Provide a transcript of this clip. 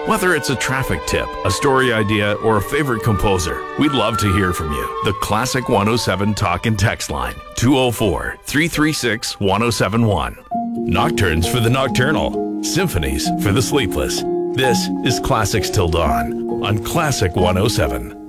Whether it's a traffic tip, a story idea, or a favorite composer, we'd love to hear from you. The Classic 107 Talk and Text Line, 204-336-1071. Nocturnes for the nocturnal, symphonies for the sleepless. This is Classics Till Dawn on Classic 107.